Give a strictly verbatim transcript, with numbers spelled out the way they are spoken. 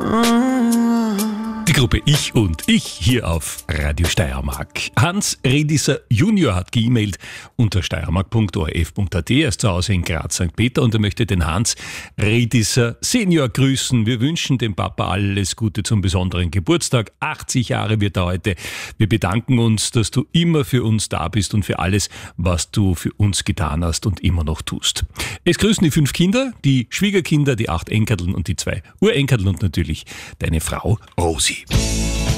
Die Gruppe Ich und Ich hier auf Radio Steiermark. Hans Redisser Junior hat geemailt unter steiermark punkt o r f punkt a t. Er ist zu Hause in Graz Sankt Peter und er möchte den Hans Redisser Senior grüßen. Wir wünschen dem Papa alles Gute zum besonderen Geburtstag. achtzig Jahre wird er heute. Wir bedanken uns, dass du immer für uns da bist und für alles, was du für uns getan hast und immer noch tust. Es grüßen die fünf Kinder, die Schwiegerkinder, die acht Enkeln und die zwei Urenkeln und natürlich deine Frau Rosi.